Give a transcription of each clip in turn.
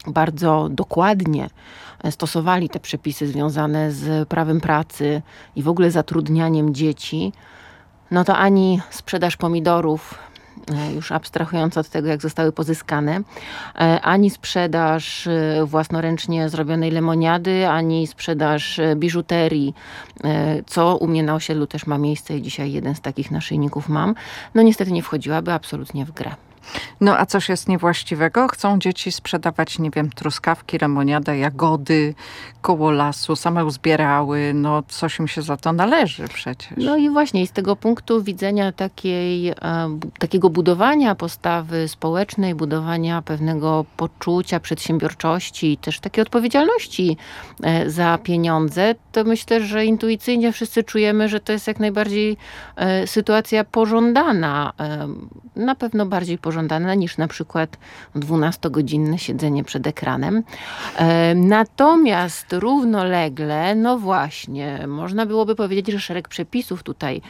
bardzo dokładnie stosowali te przepisy związane z prawem pracy i w ogóle zatrudnianiem dzieci, no to ani sprzedaż pomidorów, już abstrahując od tego, jak zostały pozyskane, ani sprzedaż własnoręcznie zrobionej lemoniady, ani sprzedaż biżuterii, co u mnie na osiedlu też ma miejsce i dzisiaj jeden z takich naszyjników mam, no niestety nie wchodziłaby absolutnie w grę. No a coś jest niewłaściwego? Chcą dzieci sprzedawać, nie wiem, truskawki, lemoniadę, jagody koło lasu, same uzbierały. No coś im się za to należy przecież. No i właśnie z tego punktu widzenia takiego budowania postawy społecznej, budowania pewnego poczucia przedsiębiorczości, też takiej odpowiedzialności za pieniądze, to myślę, że intuicyjnie wszyscy czujemy, że to jest jak najbardziej sytuacja pożądana. Na pewno bardziej pożądana niż na przykład 12-godzinne siedzenie przed ekranem. Natomiast równolegle, no właśnie, można byłoby powiedzieć, że szereg przepisów tutaj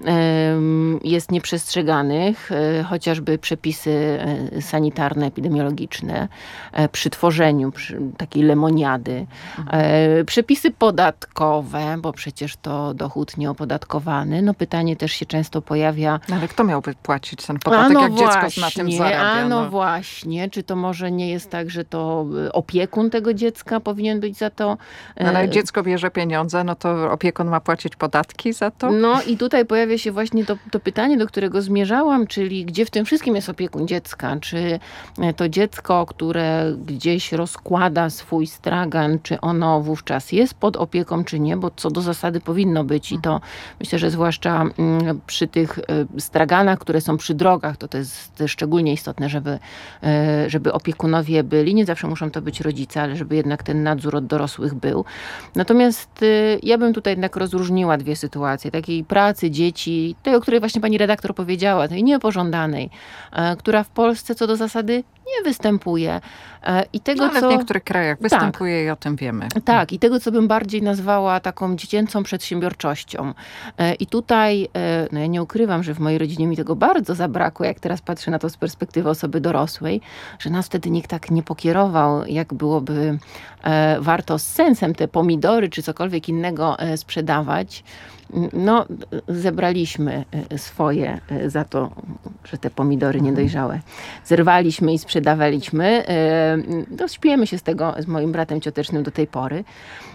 jest nieprzestrzeganych, chociażby przepisy sanitarne, epidemiologiczne przy tworzeniu takiej lemoniady, przepisy podatkowe, bo przecież to dochód nieopodatkowany. No pytanie też się często pojawia. Ale kto miałby płacić ten podatek, jak dziecko na tym zarabia? No właśnie, czy to może nie jest tak, że to opiekun tego dziecka powinien być za to? No, ale jak dziecko bierze pieniądze, no to opiekun ma płacić podatki za to? No i tutaj pojawia się właśnie to pytanie, do którego zmierzałam, czyli gdzie w tym wszystkim jest opiekun dziecka? Czy to dziecko, które gdzieś rozkłada swój stragan, czy ono wówczas jest pod opieką, czy nie? Bo co do zasady powinno być i to myślę, że zwłaszcza przy tych straganach, które są przy drogach, to jest szczególnie istotne, żeby opiekunowie byli. Nie zawsze muszą to być rodzice, ale żeby jednak ten nadzór od dorosłych był. Natomiast ja bym tutaj jednak rozróżniła dwie sytuacje. Takiej pracy dzieci, tej, o której właśnie pani redaktor powiedziała, tej niepożądanej, która w Polsce co do zasady nie występuje. I tego, ale w niektórych krajach występuje i o tym wiemy. Tak, i tego, co bym bardziej nazwała taką dziecięcą przedsiębiorczością. I tutaj, no ja nie ukrywam, że w mojej rodzinie mi tego bardzo zabrakło, jak teraz patrzę na to z perspektywy osoby dorosłej, że nas wtedy nikt tak nie pokierował, jak byłoby warto z sensem te pomidory czy cokolwiek innego sprzedawać. No, zebraliśmy swoje za to, że te pomidory niedojrzałe zerwaliśmy i sprzedawaliśmy. No, śpiemy się z tego z moim bratem ciotecznym do tej pory.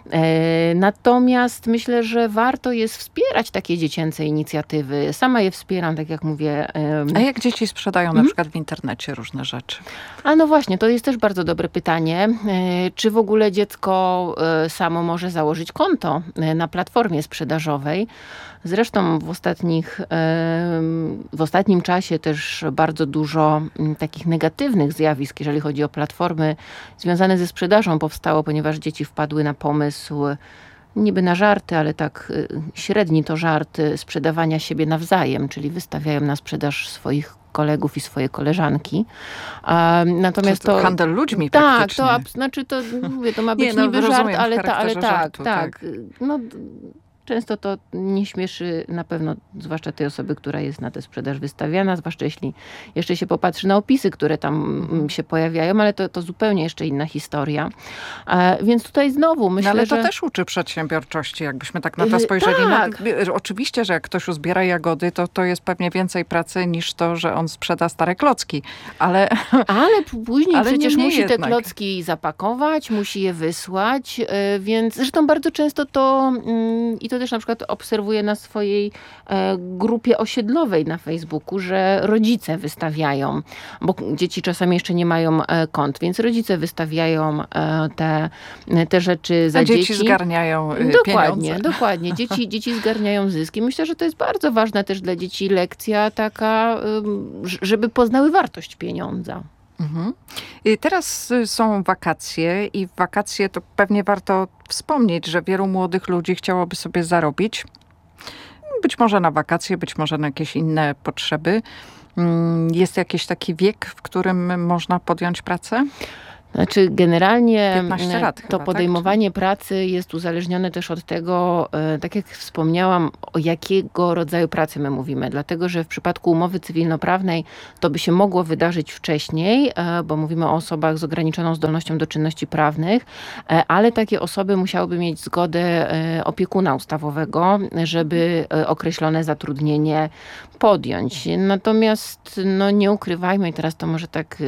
Natomiast myślę, że warto jest wspierać takie dziecięce inicjatywy. Sama je wspieram, tak jak mówię. A jak dzieci sprzedają na przykład w internecie różne rzeczy? A no właśnie, to jest też bardzo dobre pytanie. Czy w ogóle dziecko samo może założyć konto na platformie sprzedażowej? Zresztą w ostatnim czasie też bardzo dużo takich negatywnych zjawisk, jeżeli chodzi o platformy związane ze sprzedażą powstało, ponieważ dzieci wpadły na pomysł niby na żarty, ale tak średni to żart sprzedawania siebie nawzajem, czyli wystawiają na sprzedaż swoich kolegów i swoje koleżanki. Natomiast to handel ludźmi tak, praktycznie. To ma być niby żart, ale żartu, tak. No, często to nie śmieszy na pewno, zwłaszcza tej osoby, która jest na tę sprzedaż wystawiana, zwłaszcza jeśli jeszcze się popatrzy na opisy, które tam się pojawiają, ale to zupełnie jeszcze inna historia. Więc tutaj znowu myślę, ale to że też uczy przedsiębiorczości, jakbyśmy tak na to spojrzeli. Tak. No, oczywiście, że jak ktoś uzbiera jagody, to jest pewnie więcej pracy niż to, że on sprzeda stare klocki. Ale później przecież musi jednak te klocki zapakować, musi je wysłać, więc zresztą bardzo często i to też na przykład obserwuję na swojej grupie osiedlowej na Facebooku, że rodzice wystawiają, bo dzieci czasami jeszcze nie mają kont, więc rodzice wystawiają te rzeczy za dzieci. Dzieci zgarniają pieniądze. Dokładnie. Dzieci zgarniają zyski. Myślę, że to jest bardzo ważna też dla dzieci lekcja taka, żeby poznały wartość pieniądza. Mhm. Teraz są wakacje i w wakacje to pewnie warto wspomnieć, że wielu młodych ludzi chciałoby sobie zarobić. Być może na wakacje, być może na jakieś inne potrzeby. Jest jakiś taki wiek, w którym można podjąć pracę? Znaczy generalnie 15 lat to chyba, podejmowanie pracy jest uzależnione też od tego, tak jak wspomniałam, o jakiego rodzaju pracy my mówimy. Dlatego, że w przypadku umowy cywilnoprawnej to by się mogło wydarzyć wcześniej, bo mówimy o osobach z ograniczoną zdolnością do czynności prawnych, ale takie osoby musiałyby mieć zgodę opiekuna ustawowego, żeby określone zatrudnienie podjąć. Natomiast nie ukrywajmy, i teraz to może tak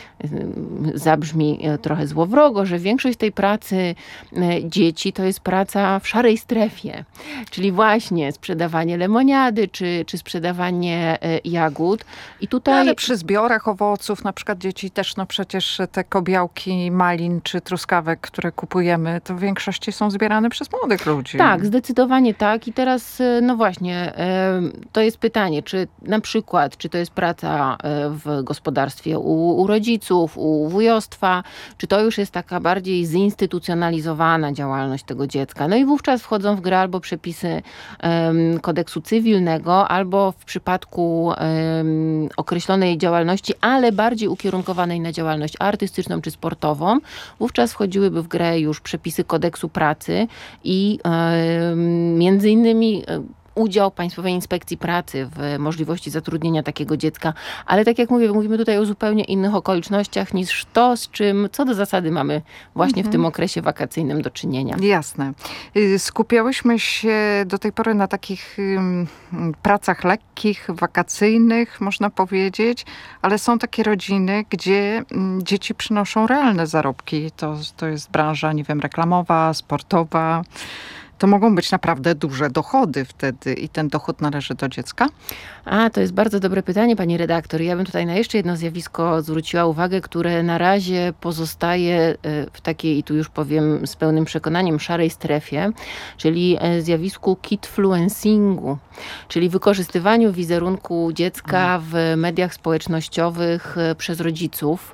zabrzmi trochę złowrogo, że większość tej pracy dzieci to jest praca w szarej strefie, czyli właśnie sprzedawanie lemoniady, czy sprzedawanie jagód. I tutaj... Ale przy zbiorach owoców, na przykład dzieci też, przecież te kobiałki malin czy truskawek, które kupujemy, to w większości są zbierane przez młodych ludzi. Tak, zdecydowanie tak. I teraz, właśnie, to jest pytanie, czy na przykład, czy to jest praca w gospodarstwie u rodziców, u wujostwa, czy to już jest taka bardziej zinstytucjonalizowana działalność tego dziecka. No i wówczas wchodzą w grę albo przepisy kodeksu cywilnego, albo w przypadku określonej działalności, ale bardziej ukierunkowanej na działalność artystyczną czy sportową, wówczas wchodziłyby w grę już przepisy kodeksu pracy i między innymi udział Państwowej Inspekcji Pracy w możliwości zatrudnienia takiego dziecka. Ale tak jak mówię, mówimy tutaj o zupełnie innych okolicznościach niż to, z czym co do zasady mamy właśnie w tym okresie wakacyjnym do czynienia. Jasne. Skupiałyśmy się do tej pory na takich pracach lekkich, wakacyjnych, można powiedzieć, ale są takie rodziny, gdzie dzieci przynoszą realne zarobki. To jest branża, nie wiem, reklamowa, sportowa. To mogą być naprawdę duże dochody wtedy i ten dochód należy do dziecka? To jest bardzo dobre pytanie, pani redaktor. Ja bym tutaj na jeszcze jedno zjawisko zwróciła uwagę, które na razie pozostaje w takiej, i tu już powiem z pełnym przekonaniem, szarej strefie, czyli zjawisku kidfluencingu, czyli wykorzystywaniu wizerunku dziecka w mediach społecznościowych przez rodziców.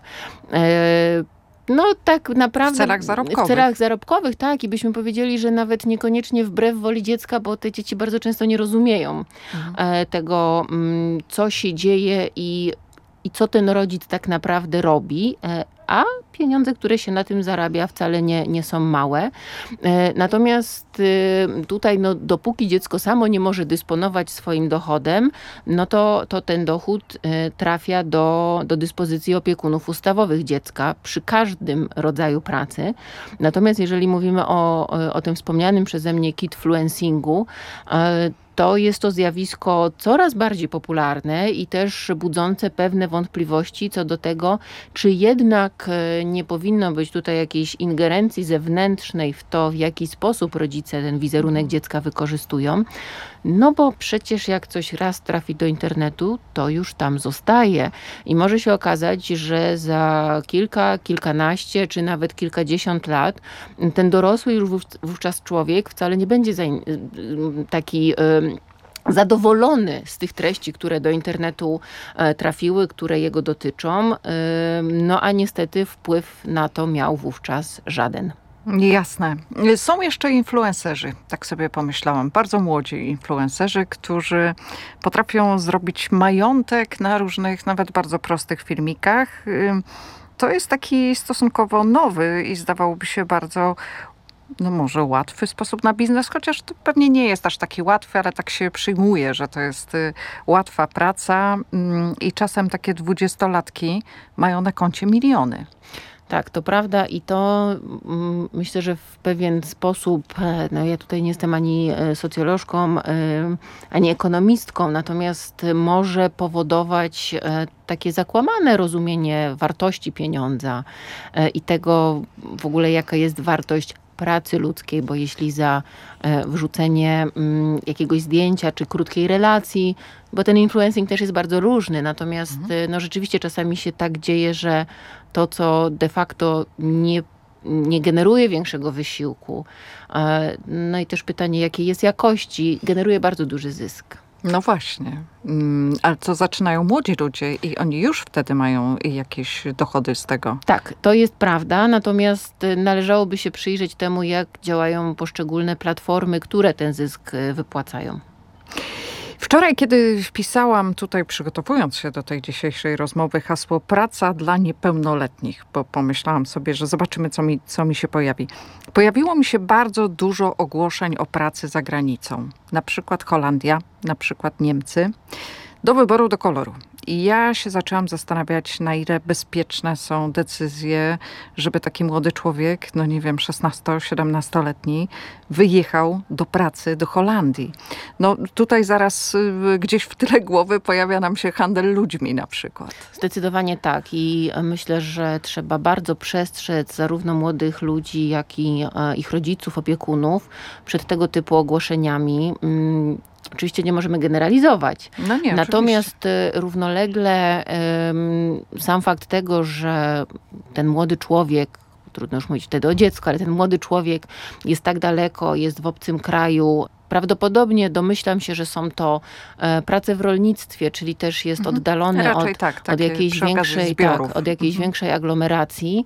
Tak naprawdę. W celach zarobkowych. W celach zarobkowych, tak. I byśmy powiedzieli, że nawet niekoniecznie wbrew woli dziecka, bo te dzieci bardzo często nie rozumieją tego, co się dzieje i co ten rodzic tak naprawdę robi. A pieniądze, które się na tym zarabia, wcale nie są małe. Natomiast tutaj, dopóki dziecko samo nie może dysponować swoim dochodem, to ten dochód trafia do dyspozycji opiekunów ustawowych dziecka przy każdym rodzaju pracy. Natomiast jeżeli mówimy o tym wspomnianym przeze mnie kidfluencingu, to jest to zjawisko coraz bardziej popularne i też budzące pewne wątpliwości co do tego, czy jednak nie powinno być tutaj jakiejś ingerencji zewnętrznej w to, w jaki sposób rodzice ten wizerunek dziecka wykorzystują. Bo przecież jak coś raz trafi do internetu, to już tam zostaje. I może się okazać, że za kilkanaście, czy nawet kilkadziesiąt lat ten dorosły już wówczas człowiek wcale nie będzie taki zadowolony z tych treści, które do internetu trafiły, które jego dotyczą. A niestety wpływ na to miał wówczas żaden. Jasne. Są jeszcze influencerzy, tak sobie pomyślałam. Bardzo młodzi influencerzy, którzy potrafią zrobić majątek na różnych, nawet bardzo prostych filmikach. To jest taki stosunkowo nowy i zdawałoby się bardzo może łatwy sposób na biznes, chociaż to pewnie nie jest aż taki łatwy, ale tak się przyjmuje, że to jest łatwa praca i czasem takie 20-latki mają na koncie miliony. Tak, to prawda i to myślę, że w pewien sposób, ja tutaj nie jestem ani socjolożką, ani ekonomistką, natomiast może powodować takie zakłamane rozumienie wartości pieniądza i tego w ogóle, jaka jest wartość pracy ludzkiej, bo jeśli za wrzucenie jakiegoś zdjęcia czy krótkiej relacji, bo ten influencing też jest bardzo różny, natomiast rzeczywiście czasami się tak dzieje, że to, co de facto nie generuje większego wysiłku, i też pytanie, jakiej jest jakości, generuje bardzo duży zysk. No właśnie, ale to zaczynają młodzi ludzie i oni już wtedy mają jakieś dochody z tego. Tak, to jest prawda, natomiast należałoby się przyjrzeć temu, jak działają poszczególne platformy, które ten zysk wypłacają. Wczoraj, kiedy wpisałam tutaj, przygotowując się do tej dzisiejszej rozmowy, hasło praca dla niepełnoletnich, bo pomyślałam sobie, że zobaczymy, co mi się pojawi. Pojawiło mi się bardzo dużo ogłoszeń o pracy za granicą. Na przykład Holandia, na przykład Niemcy. Do wyboru, do koloru. I ja się zaczęłam zastanawiać, na ile bezpieczne są decyzje, żeby taki młody człowiek, 16-17-letni, wyjechał do pracy do Holandii. Tutaj zaraz gdzieś w tyle głowy pojawia nam się handel ludźmi na przykład. Zdecydowanie tak i myślę, że trzeba bardzo przestrzec zarówno młodych ludzi, jak i ich rodziców, opiekunów przed tego typu ogłoszeniami. Oczywiście nie możemy generalizować. Natomiast równolegle sam fakt tego, że ten młody człowiek, trudno już mówić wtedy o dziecku, ale ten młody człowiek jest tak daleko, jest w obcym kraju. Prawdopodobnie domyślam się, że są to prace w rolnictwie, czyli też jest oddalone od jakiejś większej aglomeracji.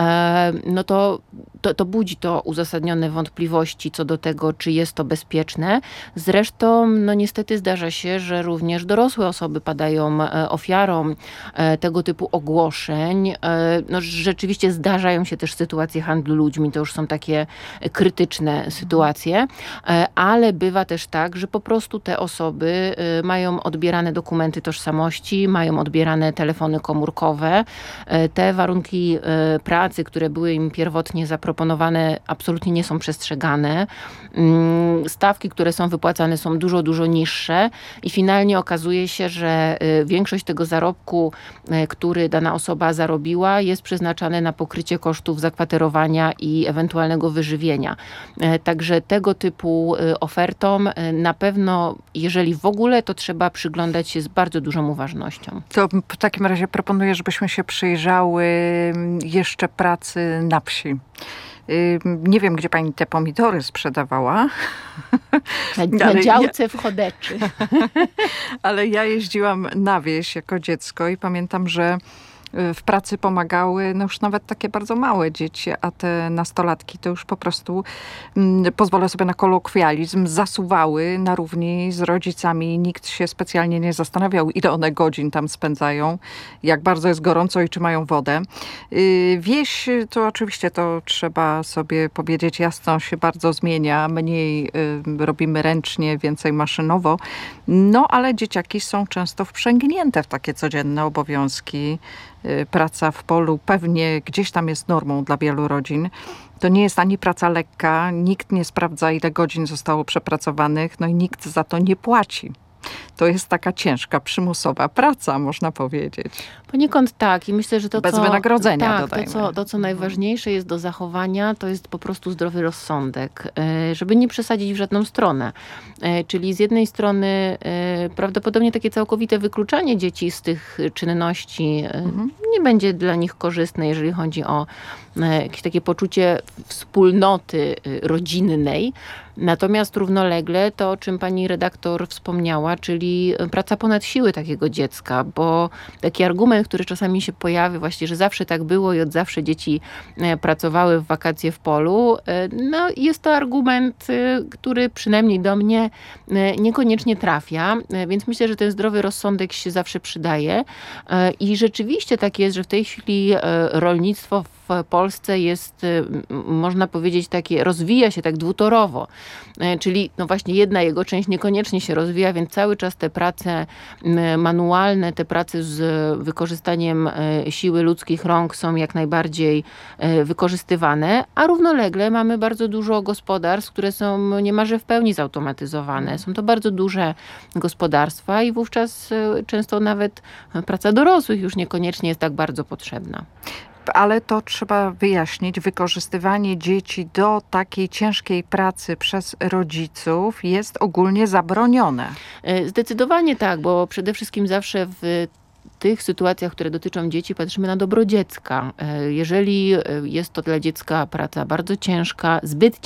To budzi to uzasadnione wątpliwości co do tego, czy jest to bezpieczne. Zresztą niestety zdarza się, że również dorosłe osoby padają ofiarą tego typu ogłoszeń. Rzeczywiście zdarzają się też sytuacje handlu ludźmi, to już są takie krytyczne sytuacje, ale bywa też tak, że po prostu te osoby mają odbierane dokumenty tożsamości, mają odbierane telefony komórkowe. Te warunki pracy, które były im pierwotnie zaproponowane, absolutnie nie są przestrzegane. Stawki, które są wypłacane, są dużo, dużo niższe i finalnie okazuje się, że większość tego zarobku, który dana osoba zarobiła, jest przeznaczane na pokrycie kosztów zakwaterowania i ewentualnego wyżywienia. Także tego typu ofertom na pewno, jeżeli w ogóle, to trzeba przyglądać się z bardzo dużą uważnością. To w takim razie proponuję, żebyśmy się przyjrzały jeszcze pracy na wsi. Nie wiem, gdzie pani te pomidory sprzedawała. Na działce w Chodeczy. Ale ja jeździłam na wieś jako dziecko i pamiętam, że w pracy pomagały już nawet takie bardzo małe dzieci, a te nastolatki to już po prostu, pozwolę sobie na kolokwializm, zasuwały na równi z rodzicami. Nikt się specjalnie nie zastanawiał, ile one godzin tam spędzają, jak bardzo jest gorąco i czy mają wodę. Wieś to oczywiście, to trzeba sobie powiedzieć jasno, się bardzo zmienia. Mniej robimy ręcznie, więcej maszynowo. Ale dzieciaki są często wprzęgnięte w takie codzienne obowiązki. Praca w polu pewnie gdzieś tam jest normą dla wielu rodzin. To nie jest ani praca lekka, nikt nie sprawdza, ile godzin zostało przepracowanych, i nikt za to nie płaci. To jest taka ciężka, przymusowa praca, można powiedzieć. Poniekąd tak. I myślę, że bez wynagrodzenia, dodajmy. To, co najważniejsze jest do zachowania, to jest po prostu zdrowy rozsądek, żeby nie przesadzić w żadną stronę. Czyli z jednej strony prawdopodobnie takie całkowite wykluczanie dzieci z tych czynności nie będzie dla nich korzystne, jeżeli chodzi o jakieś takie poczucie wspólnoty rodzinnej. Natomiast równolegle to, o czym pani redaktor wspomniała, czyli praca ponad siły takiego dziecka, bo taki argument, który czasami się pojawia właśnie, że zawsze tak było i od zawsze dzieci pracowały w wakacje w polu, jest to argument, który przynajmniej do mnie niekoniecznie trafia, więc myślę, że ten zdrowy rozsądek się zawsze przydaje i rzeczywiście tak jest, że w tej chwili rolnictwo w Polsce jest, można powiedzieć, takie, rozwija się tak dwutorowo. Czyli właśnie jedna jego część niekoniecznie się rozwija, więc cały czas te prace manualne, te prace z wykorzystaniem siły ludzkich rąk są jak najbardziej wykorzystywane, a równolegle mamy bardzo dużo gospodarstw, które są niemalże w pełni zautomatyzowane. Są to bardzo duże gospodarstwa i wówczas często nawet praca dorosłych już niekoniecznie jest tak bardzo potrzebna. Ale to trzeba wyjaśnić. Wykorzystywanie dzieci do takiej ciężkiej pracy przez rodziców jest ogólnie zabronione. Zdecydowanie tak, bo przede wszystkim zawsze w tych sytuacjach, które dotyczą dzieci, patrzymy na dobro dziecka. Jeżeli jest to dla dziecka praca bardzo ciężka,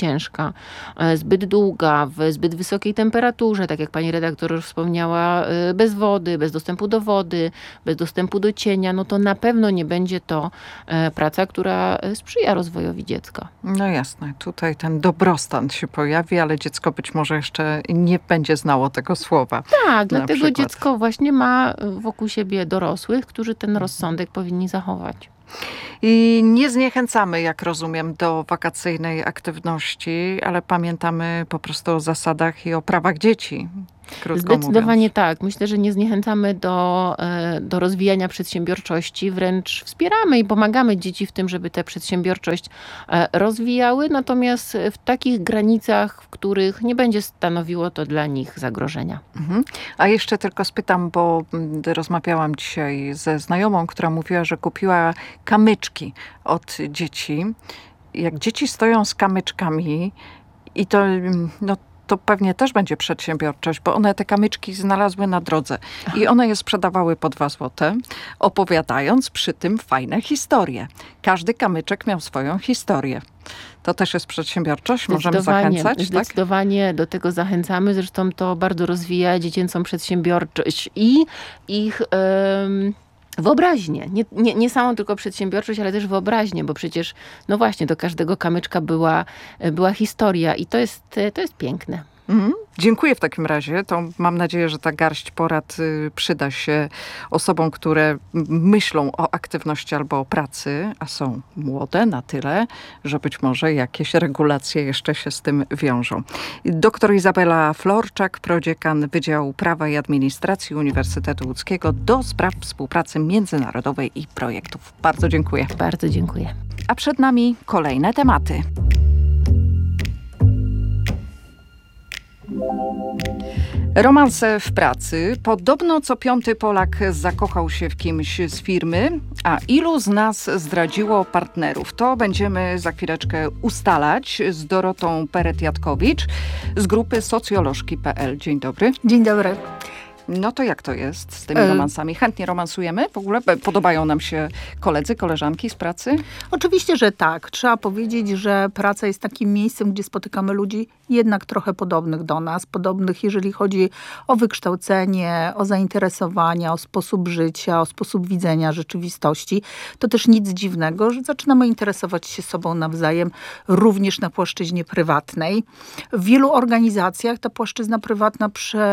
zbyt długa, w zbyt wysokiej temperaturze, tak jak pani redaktor już wspomniała, bez wody, bez dostępu do wody, bez dostępu do cienia, no to na pewno nie będzie to praca, która sprzyja rozwojowi dziecka. No jasne, tutaj ten dobrostan się pojawi, ale dziecko być może jeszcze nie będzie znało tego słowa. Tak, dlatego przykład. dziecko właśnie ma wokół siebie dorosłych, którzy ten rozsądek powinni zachować. I nie zniechęcamy, jak rozumiem, do wakacyjnej aktywności, ale pamiętamy po prostu o zasadach i o prawach dzieci. Krótko Zdecydowanie mówiąc. tak. Myślę, że nie zniechęcamy do rozwijania przedsiębiorczości, wręcz wspieramy i pomagamy dzieci w tym, żeby tę przedsiębiorczość rozwijały, natomiast w takich granicach, w których nie będzie stanowiło to dla nich zagrożenia. Mhm. A jeszcze tylko spytam, bo rozmawiałam dzisiaj ze znajomą, która mówiła, że kupiła kamyczki od dzieci. Jak dzieci stoją z kamyczkami i to, no, to pewnie też będzie przedsiębiorczość, bo one te kamyczki znalazły na drodze i one je sprzedawały po 2 złote, opowiadając przy tym fajne historie. Każdy kamyczek miał swoją historię. To też jest przedsiębiorczość? Możemy zachęcać? Tak? Zdecydowanie do tego zachęcamy. Zresztą to bardzo rozwija dziecięcą przedsiębiorczość i ich wyobraźnię. Nie samą tylko przedsiębiorczość, ale też wyobraźnię, bo przecież, no właśnie, do każdego kamyczka była historia i to jest piękne. Dziękuję w takim razie. To mam nadzieję, że ta garść porad przyda się osobom, które myślą o aktywności albo o pracy, a są młode na tyle, że być może jakieś regulacje jeszcze się z tym wiążą. Doktor Izabela Florczak, prodziekan Wydziału Prawa i Administracji Uniwersytetu Łódzkiego do spraw współpracy międzynarodowej i projektów. Bardzo dziękuję. Bardzo dziękuję. A przed nami kolejne tematy. Romanse w pracy. Podobno co 5. Polak zakochał się w kimś z firmy, a ilu z nas zdradziło partnerów? To będziemy za chwileczkę ustalać z Dorotą Peret-Jatkowicz z grupy socjolożki.pl. Dzień dobry. Dzień dobry. No to jak to jest z tymi romansami? Chętnie romansujemy? W ogóle podobają nam się koledzy, koleżanki z pracy? Oczywiście, że tak. Trzeba powiedzieć, że praca jest takim miejscem, gdzie spotykamy ludzi jednak trochę podobnych do nas. Podobnych, jeżeli chodzi o wykształcenie, o zainteresowania, o sposób życia, o sposób widzenia rzeczywistości. To też nic dziwnego, że zaczynamy interesować się sobą nawzajem również na płaszczyźnie prywatnej. W wielu organizacjach ta płaszczyzna prywatna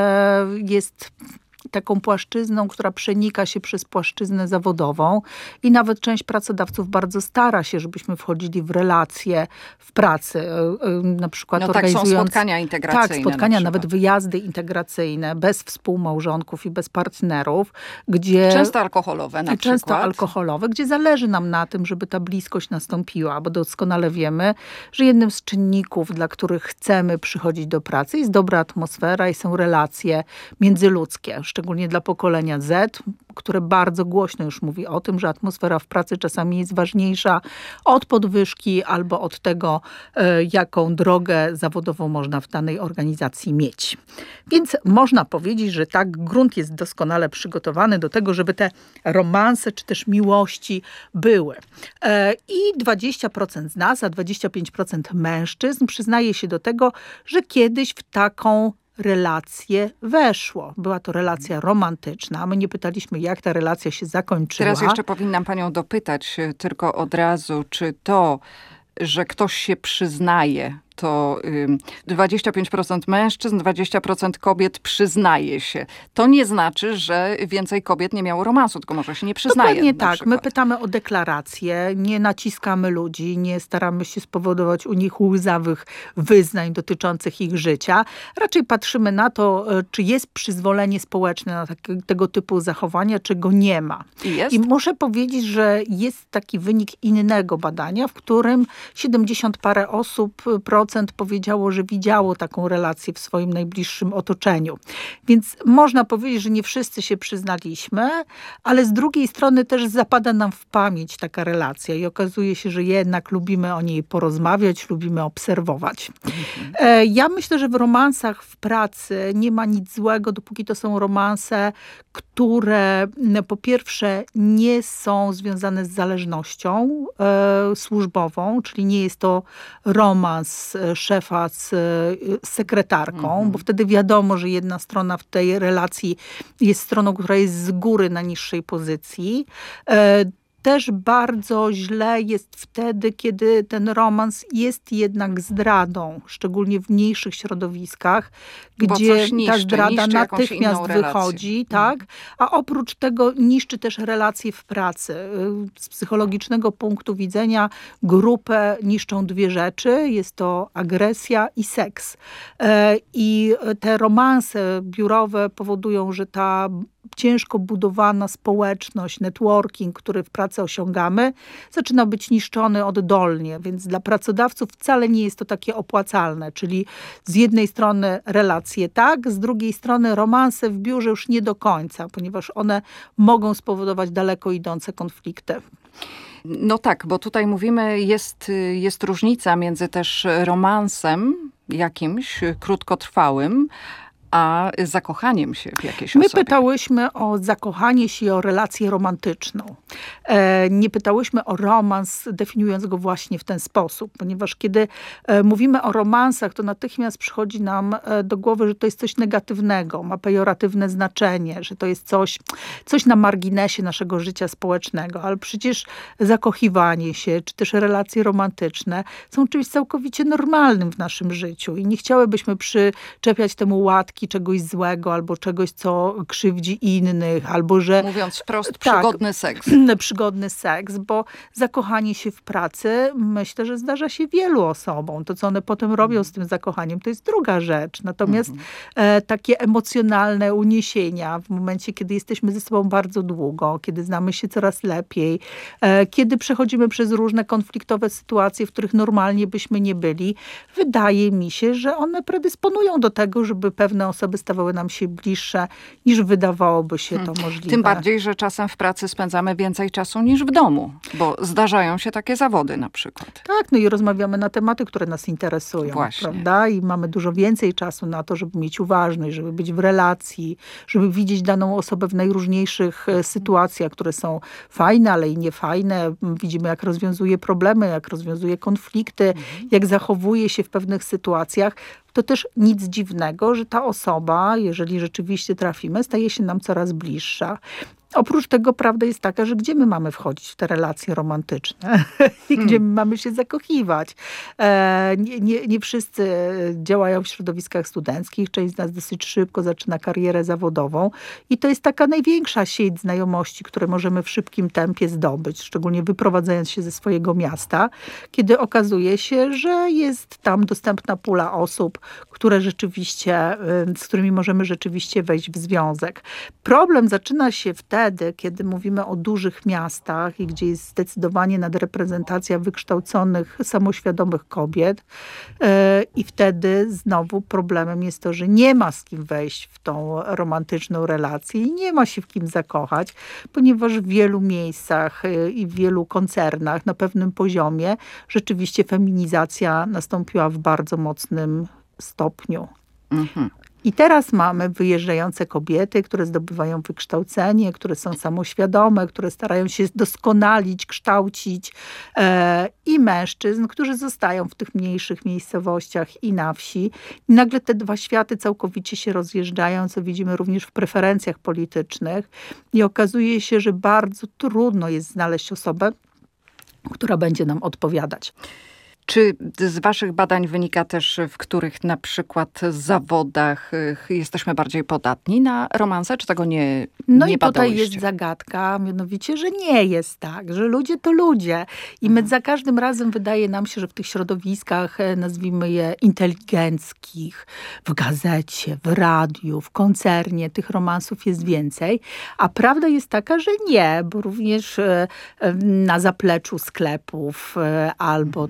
jest taką płaszczyzną, która przenika się przez płaszczyznę zawodową i nawet część pracodawców bardzo stara się, żebyśmy wchodzili w relacje w pracy. Na przykład no tak, są spotkania integracyjne. Tak, spotkania, nawet wyjazdy integracyjne, bez współmałżonków i bez partnerów, gdzie... Często alkoholowe na przykład. Często alkoholowe, gdzie zależy nam na tym, żeby ta bliskość nastąpiła, bo doskonale wiemy, że jednym z czynników, dla których chcemy przychodzić do pracy, jest dobra atmosfera i są relacje międzyludzkie. Szczególnie dla pokolenia Z, które bardzo głośno już mówi o tym, że atmosfera w pracy czasami jest ważniejsza od podwyżki albo od tego, jaką drogę zawodową można w danej organizacji mieć. Więc można powiedzieć, że tak, grunt jest doskonale przygotowany do tego, żeby te romanse czy też miłości były. I 20% z nas, a 25% mężczyzn przyznaje się do tego, że kiedyś w taką relację weszło. Była to relacja romantyczna. My nie pytaliśmy, jak ta relacja się zakończyła. Teraz jeszcze powinnam panią dopytać tylko od razu, czy to, że ktoś się przyznaje, to 25% mężczyzn, 20% kobiet przyznaje się. To nie znaczy, że więcej kobiet nie miało romansu, tylko może się nie przyznaje. Dokładnie tak. My pytamy o deklaracje, nie naciskamy ludzi, nie staramy się spowodować u nich łzawych wyznań dotyczących ich życia. Raczej patrzymy na to, czy jest przyzwolenie społeczne na tego typu zachowania, czy go nie ma. I muszę powiedzieć, że jest taki wynik innego badania, w którym 70 parę osób 20% powiedziało, że widziało taką relację w swoim najbliższym otoczeniu. Więc można powiedzieć, że nie wszyscy się przyznaliśmy, ale z drugiej strony też zapada nam w pamięć taka relacja i okazuje się, że jednak lubimy o niej porozmawiać, lubimy obserwować. Ja myślę, że w romansach w pracy nie ma nic złego, dopóki to są romanse, które po pierwsze nie są związane z zależnością służbową, czyli nie jest to romans szefa z sekretarką, bo wtedy wiadomo, że jedna strona w tej relacji jest stroną, która jest z góry na niższej pozycji. Też bardzo źle jest wtedy, kiedy ten romans jest jednak zdradą, szczególnie w mniejszych środowiskach, gdzie ta zdrada natychmiast wychodzi, tak? A oprócz tego niszczy też relacje w pracy. Z psychologicznego punktu widzenia grupę niszczą dwie rzeczy. Jest to agresja i seks. I te romanse biurowe powodują, że ta ciężko budowana społeczność, networking, który w pracy osiągamy, zaczyna być niszczony oddolnie, więc dla pracodawców wcale nie jest to takie opłacalne, czyli z jednej strony relacje tak, z drugiej strony romanse w biurze już nie do końca, ponieważ one mogą spowodować daleko idące konflikty. No tak, bo tutaj mówimy, jest różnica między też romansem jakimś krótkotrwałym, a zakochaniem się w jakiejś osobie. My pytałyśmy o zakochanie się i o relację romantyczną. Nie pytałyśmy o romans, definiując go właśnie w ten sposób, ponieważ kiedy mówimy o romansach, to natychmiast przychodzi nam do głowy, że to jest coś negatywnego, ma pejoratywne znaczenie, że to jest coś na marginesie naszego życia społecznego, ale przecież zakochiwanie się, czy też relacje romantyczne są czymś całkowicie normalnym w naszym życiu i nie chciałybyśmy przyczepiać temu łatki czegoś złego, albo czegoś, co krzywdzi innych, albo że... Mówiąc wprost, przygodny seks. Przygodny seks, bo zakochanie się w pracy, myślę, że zdarza się wielu osobom. To, co one potem robią z tym zakochaniem, to jest druga rzecz. Natomiast takie emocjonalne uniesienia w momencie, kiedy jesteśmy ze sobą bardzo długo, kiedy znamy się coraz lepiej, kiedy przechodzimy przez różne konfliktowe sytuacje, w których normalnie byśmy nie byli, wydaje mi się, że one predysponują do tego, żeby pewne osoby stawały nam się bliższe, niż wydawałoby się to możliwe. Tym bardziej, że czasem w pracy spędzamy więcej czasu niż w domu, bo zdarzają się takie zawody na przykład. Tak, no i rozmawiamy na tematy, które nas interesują, Właśnie. prawda? I mamy dużo więcej czasu na to, żeby mieć uważność, żeby być w relacji, żeby widzieć daną osobę w najróżniejszych sytuacjach, które są fajne, ale i niefajne. Widzimy, jak rozwiązuje problemy, jak rozwiązuje konflikty, jak zachowuje się w pewnych sytuacjach. To też nic dziwnego, że ta osoba, jeżeli rzeczywiście trafimy, staje się nam coraz bliższa. Oprócz tego prawda jest taka, że gdzie my mamy wchodzić w te relacje romantyczne i gdzie my mamy się zakochiwać. Nie wszyscy działają w środowiskach studenckich. Część z nas dosyć szybko zaczyna karierę zawodową i to jest taka największa sieć znajomości, które możemy w szybkim tempie zdobyć, szczególnie wyprowadzając się ze swojego miasta, kiedy okazuje się, że jest tam dostępna pula osób, z którymi możemy rzeczywiście wejść w związek. Problem zaczyna się wtedy, kiedy mówimy o dużych miastach i gdzie jest zdecydowanie nadreprezentacja wykształconych, samoświadomych kobiet. I wtedy znowu problemem jest to, że nie ma z kim wejść w tą romantyczną relację i nie ma się w kim zakochać, ponieważ w wielu miejscach i w wielu koncernach na pewnym poziomie rzeczywiście feminizacja nastąpiła w bardzo mocnym stopniu. I teraz mamy wyjeżdżające kobiety, które zdobywają wykształcenie, które są samoświadome, które starają się doskonalić, kształcić i mężczyzn, którzy zostają w tych mniejszych miejscowościach i na wsi. I nagle te dwa światy całkowicie się rozjeżdżają, co widzimy również w preferencjach politycznych. I okazuje się, że bardzo trudno jest znaleźć osobę, która będzie nam odpowiadać. Czy z waszych badań wynika też, w których na przykład zawodach jesteśmy bardziej podatni na romanse? Czy tego nie badałyście? I tutaj jest zagadka, mianowicie, że nie jest tak, że ludzie to ludzie. I my za każdym razem wydaje nam się, że w tych środowiskach, nazwijmy je inteligenckich, w gazecie, w radiu, w koncernie, tych romansów jest więcej. A prawda jest taka, że nie, bo również na zapleczu sklepów albo też w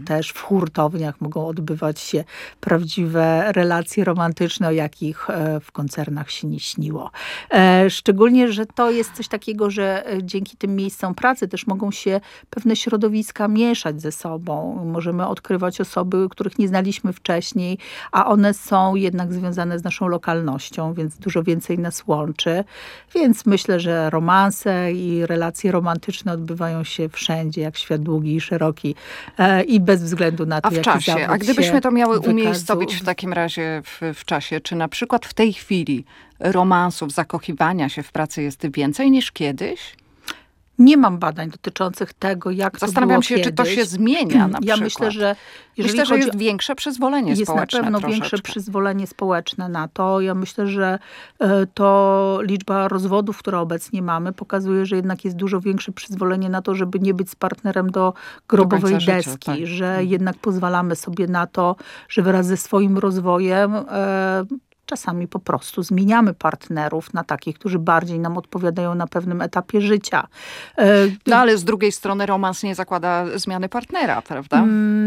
hurtowniach mogą odbywać się prawdziwe relacje romantyczne, o jakich w koncernach się nie śniło. Szczególnie, że to jest coś takiego, że dzięki tym miejscom pracy też mogą się pewne środowiska mieszać ze sobą. Możemy odkrywać osoby, których nie znaliśmy wcześniej, a one są jednak związane z naszą lokalnością, więc dużo więcej nas łączy. Więc myślę, że romanse i relacje romantyczne odbywają się wszędzie, jak świat długi i szeroki i bez względu na to, A w jaki czasie? zawód A gdybyśmy się to miały wykazuje. umiejscowić w takim razie w czasie, czy na przykład w tej chwili romansów, zakochiwania się w pracy jest więcej niż kiedyś? Nie mam badań dotyczących tego, jak to było Zastanawiam się, kiedyś. czy to się zmienia na Ja przykład. myślę, że jeżeli Myślę, że chodzi jest większe przyzwolenie jest społeczne na pewno troszeczkę. większe przyzwolenie społeczne na to. Ja myślę, że to liczba rozwodów, które obecnie mamy, pokazuje, że jednak jest dużo większe przyzwolenie na to, żeby nie być z partnerem do grobowej końca życia, deski. tak. Że jednak pozwalamy sobie na to, że wraz ze swoim rozwojem czasami po prostu zmieniamy partnerów na takich, którzy bardziej nam odpowiadają na pewnym etapie życia. No ale z drugiej strony romans nie zakłada zmiany partnera, prawda?